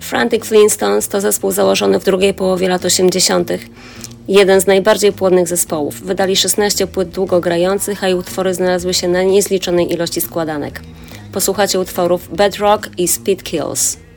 Frantic Flintstones to zespół założony w drugiej połowie lat 80. Jeden z najbardziej płodnych zespołów. Wydali 16 płyt długo grających, a ich utwory znalazły się na niezliczonej ilości składanek. Posłuchacie utworów Bedrock i Speed Kills.